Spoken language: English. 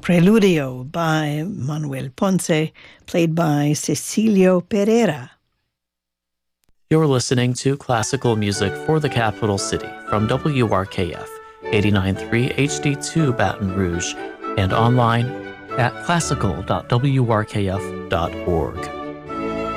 Preludio by Manuel Ponce, played by Cecilio Pereira. You're listening to classical music for the capital city from WRKF 89.3 HD2 Baton Rouge and online at classical.wrkf.org.